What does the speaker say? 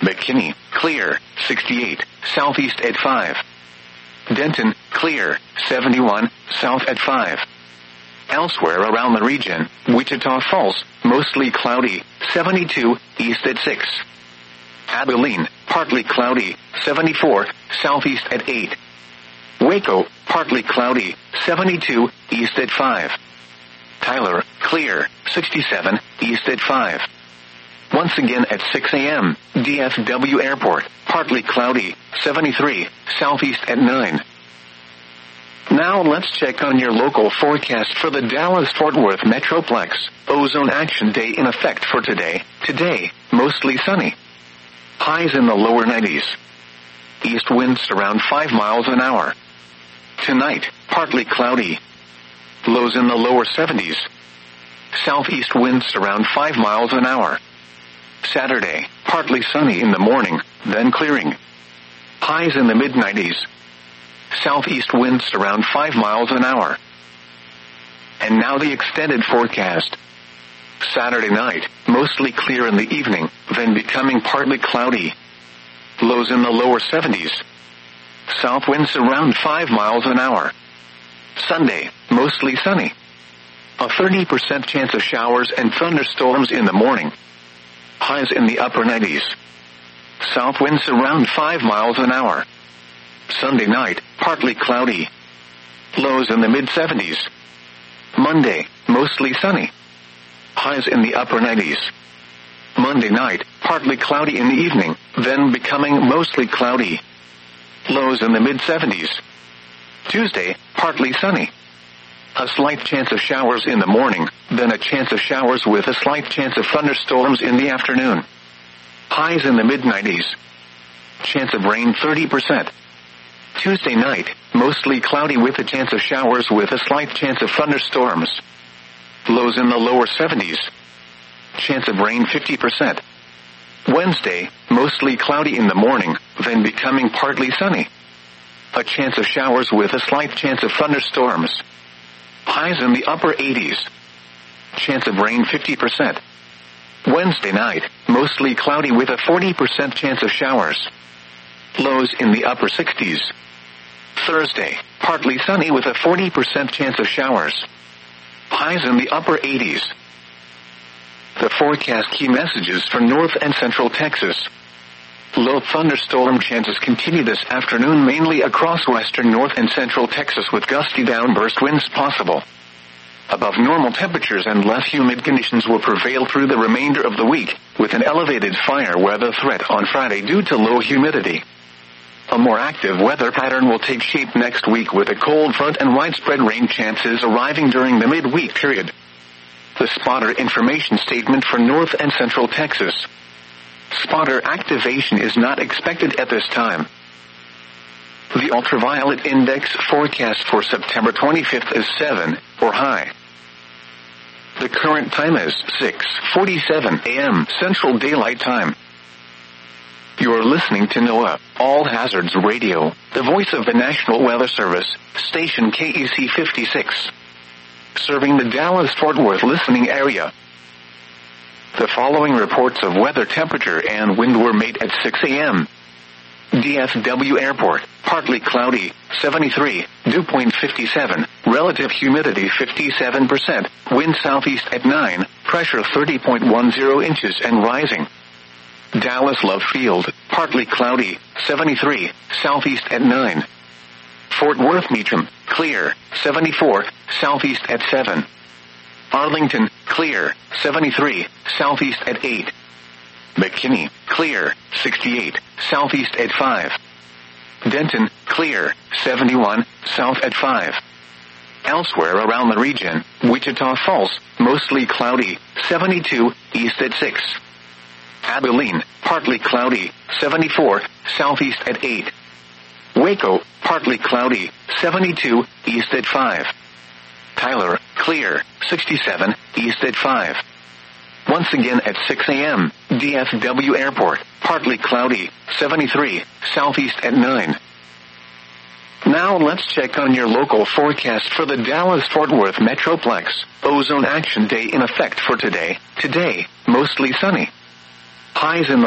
McKinney, clear, 68, southeast at 5. Denton, clear, 71, south at 5. Elsewhere around the region, Wichita Falls, mostly cloudy, 72, east at 6. Abilene, partly cloudy, 74, southeast at 8. Waco, partly cloudy, 72, east at 5. Tyler, clear, 67, east at 5. Once again at 6 a.m., DFW Airport, partly cloudy, 73, southeast at 9. Now let's check on your local forecast for the Dallas-Fort Worth Metroplex. Ozone Action Day in effect for today. Today, mostly sunny. Highs in the lower 90s. East winds around 5 miles an hour. Tonight, partly cloudy. Lows in the lower 70s. Southeast winds around 5 miles an hour. Saturday, partly sunny in the morning, then clearing. Highs in the mid-90s. Southeast winds around 5 miles an hour. And now the extended forecast. Saturday night, mostly clear in the evening, then becoming partly cloudy. Lows in the lower 70s. South winds around 5 miles an hour. Sunday, mostly sunny. A 30% chance of showers and thunderstorms in the morning. Highs in the upper 90s. South winds around 5 miles an hour. Sunday night, partly cloudy. Lows in the mid-70s. Monday, mostly sunny. Highs in the upper 90s. Monday night, partly cloudy in the evening, then becoming mostly cloudy. Lows in the mid-70s. Tuesday, partly sunny. A slight chance of showers in the morning, then a chance of showers with a slight chance of thunderstorms in the afternoon. Highs in the mid-90s. Chance of rain 30%. Tuesday night, mostly cloudy with a chance of showers with a slight chance of thunderstorms. Lows in the lower 70s. Chance of rain 50%. Wednesday, mostly cloudy in the morning, then becoming partly sunny. A chance of showers with a slight chance of thunderstorms. Highs in the upper 80s. Chance of rain 50%. Wednesday night, mostly cloudy with a 40% chance of showers. Lows in the upper 60s. Thursday, partly sunny with a 40% chance of showers. Highs in the upper 80s. The forecast key messages for North and Central Texas. Low thunderstorm chances continue this afternoon mainly across western North and Central Texas with gusty downburst winds possible. Above normal temperatures and less humid conditions will prevail through the remainder of the week, with an elevated fire weather threat on Friday due to low humidity. A more active weather pattern will take shape next week with a cold front and widespread rain chances arriving during the midweek period. The spotter information statement for North and Central Texas. Spotter activation is not expected at this time. The ultraviolet index forecast for September 25th is 7, or high. The current time is 6:47 a.m. Central Daylight Time. You're listening to NOAA, All Hazards Radio, the voice of the National Weather Service, station KEC 56. Serving the Dallas-Fort Worth listening area. The following reports of weather temperature and wind were made at 6 a.m. DFW Airport, partly cloudy, 73, dew point 57, relative humidity 57%, wind southeast at 9, pressure 30.10 inches and rising. Dallas Love Field, partly cloudy, 73, southeast at 9. Fort Worth Meacham, clear, 74, southeast at 7. Arlington, clear, 73, southeast at 8. McKinney, clear, 68, southeast at 5. Denton, clear, 71, south at 5. Elsewhere around the region, Wichita Falls, mostly cloudy, 72, east at 6. Abilene, partly cloudy, 74, southeast at 8. Waco, partly cloudy, 72, east at 5. Tyler, clear, 67, east at 5. Once again at 6 a.m., DFW Airport, partly cloudy, 73, southeast at 9. Now let's check on your local forecast for the Dallas-Fort Worth Metroplex. Ozone Action Day in effect for today. Today, mostly sunny. Highs in the